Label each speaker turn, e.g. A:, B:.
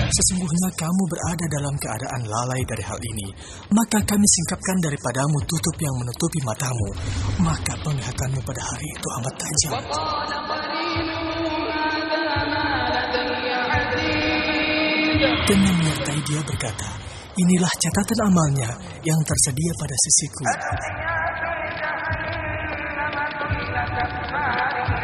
A: Sesungguhnya kamu berada dalam keadaan lalai dari hal ini, maka kami singkapkan daripadamu tutup yang menutupi matamu, maka penglihatanmu pada hari itu amat tajam. Dengan menyertai dia berkata, inilah catatan amalnya yang tersedia pada sisiku.